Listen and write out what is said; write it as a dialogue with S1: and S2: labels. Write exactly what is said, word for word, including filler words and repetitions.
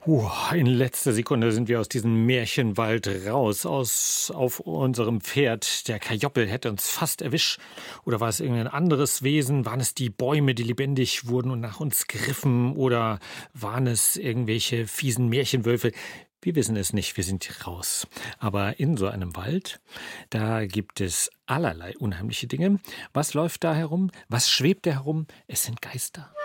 S1: Huh, in letzter Sekunde sind wir aus diesem Märchenwald raus, aus auf unserem Pferd. Der Kajoppel hätte uns fast erwischt. Oder war es irgendein anderes Wesen? Waren es die Bäume, die lebendig wurden und nach uns griffen? Oder waren es irgendwelche fiesen Märchenwölfe? Wir wissen es nicht, wir sind hier raus. Aber in so einem Wald, da gibt es allerlei unheimliche Dinge. Was läuft da herum? Was schwebt da herum? Es sind Geister.